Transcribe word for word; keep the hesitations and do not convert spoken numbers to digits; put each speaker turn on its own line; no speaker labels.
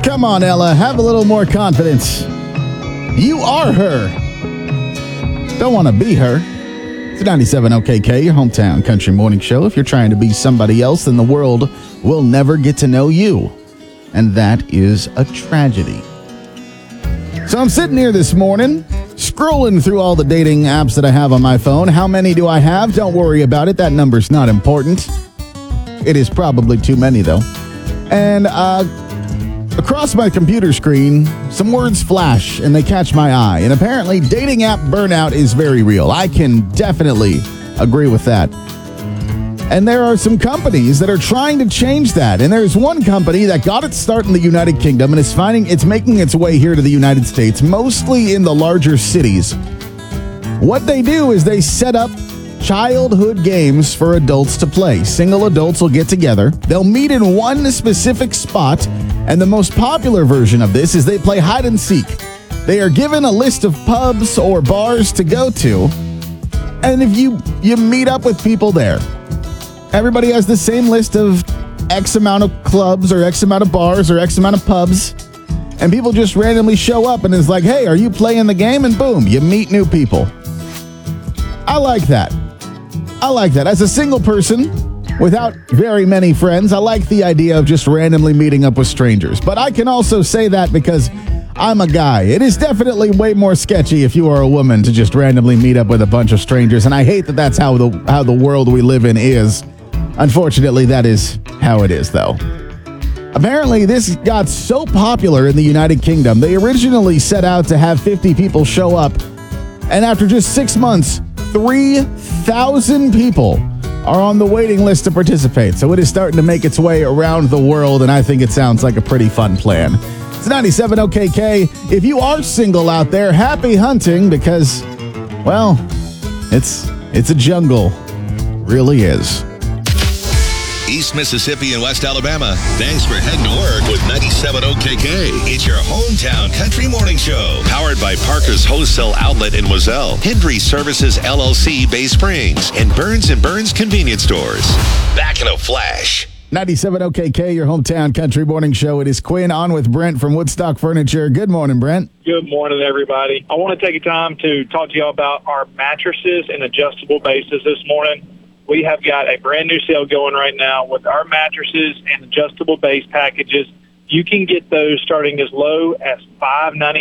Come on, Ella, have a little more confidence. You are her. Don't want to be her. It's ninety-seven O K K, your hometown country morning show. If you're trying to be somebody else, then the world will never get to know you. And that is a tragedy. So I'm sitting here this morning, scrolling through all the dating apps that I have on my phone. How many do I have? Don't worry about it. That number's not important. It is probably too many, though. And uh, across my computer screen, some words flash, and they catch my eye. And apparently, dating app burnout is very real. I can definitely agree with that. And there are some companies that are trying to change that. And there's one company that got its start in the United Kingdom and is finding it's making its way here to the United States, mostly in the larger cities. What they do is they set up childhood games for adults to play. Single adults will get together. They'll meet in one specific spot. And the most popular version of this is they play hide and seek. They are given a list of pubs or bars to go to. And if you, you meet up with people there, everybody has the same list of X amount of clubs or X amount of bars or X amount of pubs. And people just randomly show up and it's like, hey, are you playing the game? And boom, you meet new people. I like that. I like that. As a single person without very many friends, I like the idea of just randomly meeting up with strangers. But I can also say that because I'm a guy. It is definitely way more sketchy if you are a woman to just randomly meet up with a bunch of strangers. And I hate that that's how the how the world we live in is. Unfortunately, that is how it is, though. Apparently, this got so popular in the United Kingdom, they originally set out to have fifty people show up. And after just six months, three thousand people are on the waiting list to participate. So it is starting to make its way around the world, and I think it sounds like a pretty fun plan. It's ninety-seven O K K. If you are single out there, happy hunting because, well, it's it's a jungle. It really is.
East Mississippi and West Alabama. Thanks for heading to work with ninety-seven O K K. It's your hometown country morning show. Powered by Parker's Wholesale Outlet in Wazelle, Hendry Services L L C Bay Springs, and Burns and Burns Convenience Stores. Back in a flash.
ninety-seven O K K, your hometown country morning show. It is Quinn on with Brent from Woodstock Furniture. Good morning, Brent.
Good morning, everybody. I want to take a time to talk to you all about our mattresses and adjustable bases this morning. We have got a brand new sale going right now with our mattresses and adjustable base packages. You can get those starting as low as five ninety-nine.